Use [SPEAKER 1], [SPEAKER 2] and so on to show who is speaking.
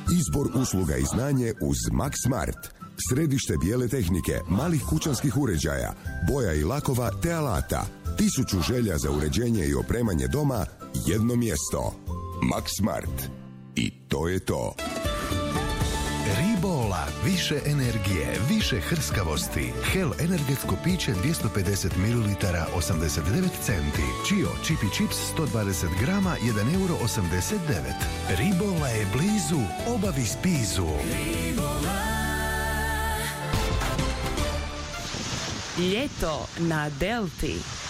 [SPEAKER 1] Izbor usluga i znanje uz Max Smart. Središte bijele tehnike, malih kućanskih uređaja, boja i lakova te alata. 1000 želja za uređenje i opremanje doma, jedno mjesto. Max Smart. I to je to.
[SPEAKER 2] Ribola, više energije, više hrskavosti. Hel energetsko piće 250 ml, 89 centi. Čio čipi čips 120 grama, 1,89 €. Ribola je blizu, obavi spizu.
[SPEAKER 3] Ljeto na Delti.